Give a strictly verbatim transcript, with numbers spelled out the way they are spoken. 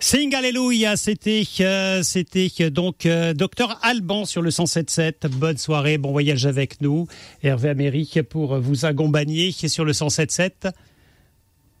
Sing Alléluia, c'était euh, c'était euh, donc euh, Docteur Alban sur le cent sept sept. Bonne soirée, bon voyage avec nous. Hervé Amérique pour vous accompagner sur le cent sept sept.